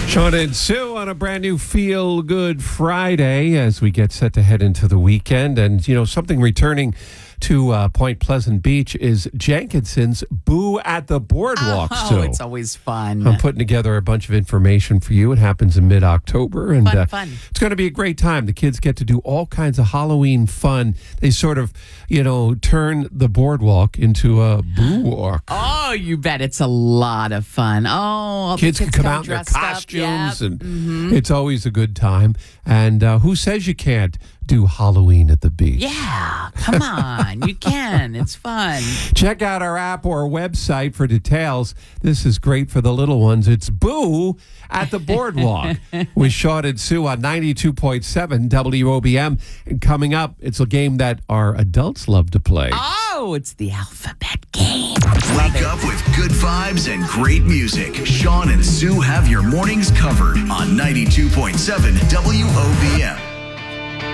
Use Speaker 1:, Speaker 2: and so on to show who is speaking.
Speaker 1: Sean and Sue on a brand new Feel Good Friday as we get set to head into the weekend. And, you know, something returning to Point Pleasant Beach is Jenkinson's Boo at the Boardwalk.
Speaker 2: Oh, it's always fun.
Speaker 1: I'm putting together a bunch of information for you. It happens in mid-October. And
Speaker 2: Fun.
Speaker 1: it's going to be a great time. The kids get to do all kinds of Halloween fun. They sort of, you know, turn the boardwalk into a boo walk.
Speaker 2: Oh, you bet. It's a lot of fun. Oh, all the
Speaker 1: Kids can come out in their
Speaker 2: dressed up.
Speaker 1: costumes,
Speaker 2: Yep.
Speaker 1: and it's always a good time. And who says you can't do Halloween at the beach?
Speaker 2: Yeah, come on. You can. It's fun.
Speaker 1: Check out our app or website for details. This is great for the little ones. It's Boo at the Boardwalk with Sean and Sue on 92.7 WOBM. And coming up, it's a game that our adults love to play.
Speaker 2: Oh, it's the alphabet game.
Speaker 3: Wake up with good vibes and great music. Sean and Sue have your mornings covered on 92.7 WOBM.